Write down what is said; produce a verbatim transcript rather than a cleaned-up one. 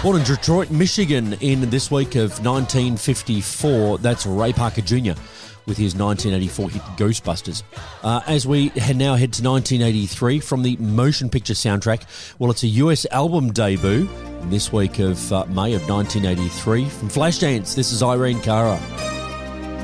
Born in Detroit, Michigan in this week of nineteen fifty-four, that's Ray Parker Junior with his nineteen eighty-four hit Ghostbusters. Uh, as we head now head to nineteen eighty-three from the motion picture soundtrack, well, it's a U S album debut in this week of uh, May of nineteen eighty-three. From Flashdance, this is Irene Cara.